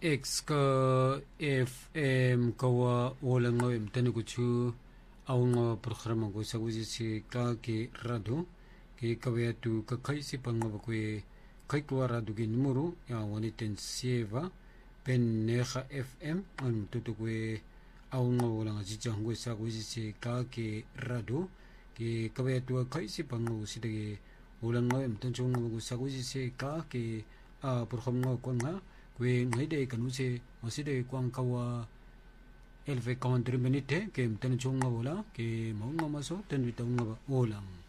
X ka FM kawa wala nga mtani kuchu au nga programa ko sa kuzi si ka ke rado ke kawaya tu ka kaisi pang nga bakwe kai kwa rado ke numero ya waniten sieva pen neha FM an tutu kwe au nga wala nga jijang ko sa kuzi si ka ke rado ke kawaya tu ka kaisi pang nga kusi dage wala nga mtani chung nga sa kuzi si ka ke programa nga kwa nga kwe ngay day kanuse maside kwang kawa elfe country minute ke mtani chung nga wala ke maunga maso ten wita nga ba olang